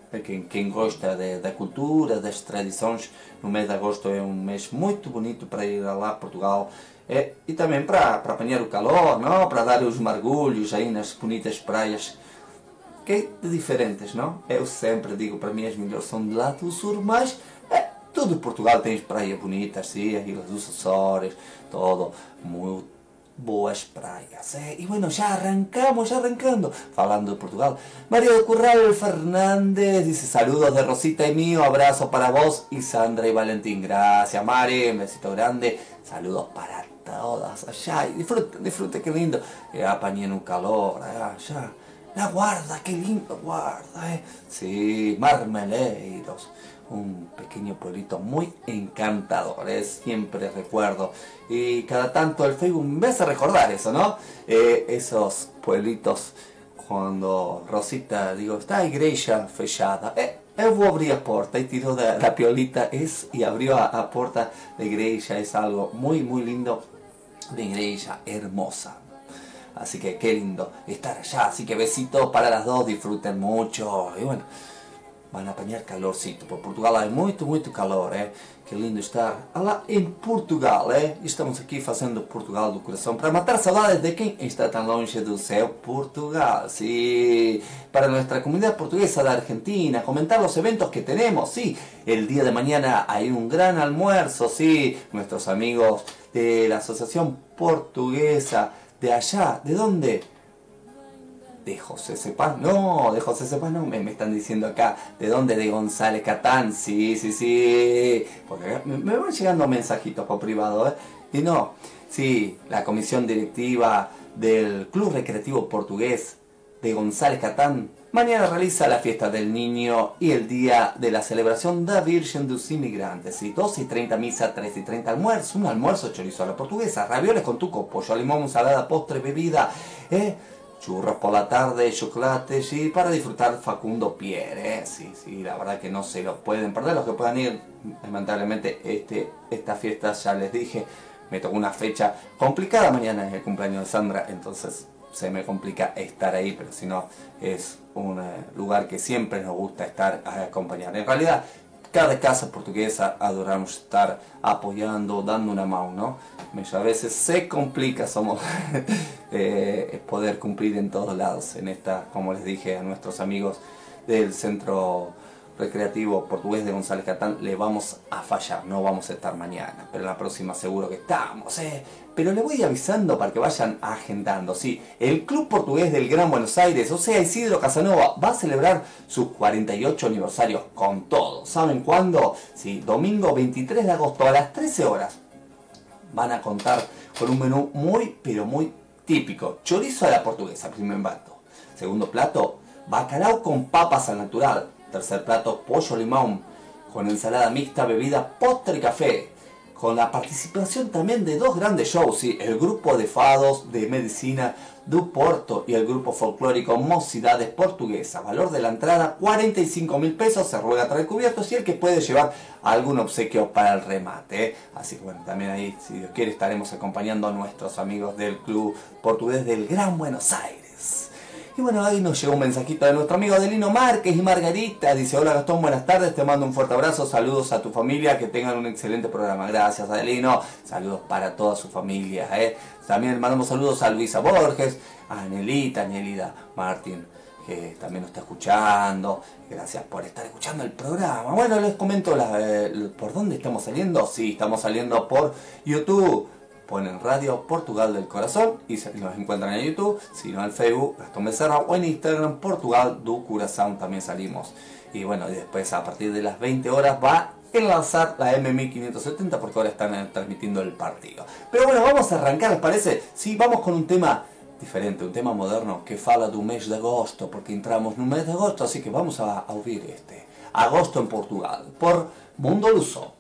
quem gosta da cultura, das tradições, no mês de agosto é um mês muito bonito para ir lá a Portugal. E também para apanhar o calor, não? Para dar os mergulhos aí nas bonitas praias, que é diferentes, não? Eu sempre digo, para mim as melhores são de lá do sul, mas todo Portugal tem praias bonitas, sim, as Ilhas dos Açores, todo muito boas praias. Y bueno, ya arrancando, falando de Portugal. María del Curral Fernández dice: saludos de Rosita y mío, abrazo para vos y Sandra y Valentín. Gracias, Mari, un besito grande, saludos para todas allá. Y disfrute, qué lindo. Apañé en un calor, allá. La Guarda, qué lindo Guarda, Sí, Marmeleiros, un pequeño pueblito muy encantador, siempre recuerdo. Y cada tanto el Facebook me hace recordar eso, ¿no? Esos pueblitos, cuando Rosita, digo, está a igreja fechada. Eu vou abrir a porta y tiró de la piolita y abrió a puerta de iglesia. Es algo muy, muy lindo, de iglesia hermosa. Así que qué lindo estar allá. Así que besitos para las dos, disfruten mucho. Y bueno, van a apanhar calorcito. Por Portugal hay muito, muito calor, Que lindo estar lá em Portugal, Estamos aqui fazendo Portugal do coração para matar saudades de quem está tão longe do seu Portugal. Sí, para nuestra comunidad portuguesa de Argentina, comentar los eventos que tenemos. Sí, el día de mañana hay un gran almuerzo, sí. Nuestros amigos de la Asociación Portuguesa de allá, ¿de dónde? De José Cepaz, no, de José Cepaz no, me están diciendo acá, ¿de dónde? De González Catán, sí, porque me van llegando mensajitos por privado, y no, sí, la comisión directiva del Club Recreativo Portugués de González Catán mañana realiza la fiesta del niño y el día de la celebración de la Virgen de los Inmigrantes. ¿Sí? 12:30 misa, 13:30 almuerzo, un almuerzo chorizo a la portuguesa, ravioles con tuco, pollo, limón, salada, postre, bebida, churros por la tarde, chocolate, sí, para disfrutar Facundo Pierre, sí, la verdad que no se lo pueden perder, los que puedan ir. Lamentablemente esta fiesta, ya les dije, me tocó una fecha complicada, mañana es el cumpleaños de Sandra, entonces se me complica estar ahí, pero si no, es un lugar que siempre nos gusta estar a acompañar. En realidad, cada casa portuguesa adoramos estar apoyando, dando una mano, ¿no? A veces se complica, somos poder cumplir en todos lados. En esta, como les dije a nuestros amigos del Centro Recreativo Portugués de González Catán, le vamos a fallar, no vamos a estar mañana, pero en la próxima seguro que estamos, Pero le voy avisando para que vayan agendando, sí. El Club Portugués del Gran Buenos Aires, o sea, Isidro Casanova, va a celebrar su 48 aniversario con todo. ¿Saben cuándo? Sí, domingo 23 de agosto a las 13 horas. Van a contar con un menú muy, pero muy típico. Chorizo a la portuguesa, primer plato. Segundo plato, bacalao con papas al natural. Tercer plato, pollo limón con ensalada mixta, bebida, postre y café. Con la participación también de dos grandes shows, ¿sí? El grupo de fados de medicina do Porto y el grupo folclórico Mocidades Portuguesas. Valor de la entrada 45.000 pesos, se ruega traer cubiertos y el que puede llevar algún obsequio para el remate. Así que bueno, también ahí, si Dios quiere, estaremos acompañando a nuestros amigos del Club Portugués del Gran Buenos Aires. Y bueno, ahí nos llegó un mensajito de nuestro amigo Adelino Márquez y Margarita. Dice: hola Gastón, buenas tardes, te mando un fuerte abrazo, saludos a tu familia, que tengan un excelente programa. Gracias Adelino, saludos para toda su familia. También mandamos saludos a Luisa Borges, a Anelita Martín, que también nos está escuchando. Gracias por estar escuchando el programa. Bueno, les comento por dónde estamos saliendo. Sí, estamos saliendo por YouTube. Ponen Radio Portugal del Corazón y nos encuentran en YouTube, si no en Facebook, Gastón Becerra, o en Instagram, Portugal do Corazón también salimos. Y bueno, y después a partir de las 20 horas va a enlazar la M1570 porque ahora están transmitiendo el partido. Pero bueno, vamos a arrancar, ¿les parece? Sí, vamos con un tema diferente, un tema moderno que fala do mes de agosto, porque entramos en un mes de agosto, así que vamos a oír Agosto en Portugal, por Mundo Luso.